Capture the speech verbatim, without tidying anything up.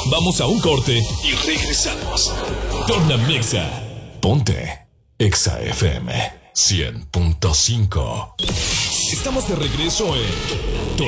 Vamos a un corte y regresamos. Tornamexa. Ponte Exa F M cien punto cinco. Estamos de regreso en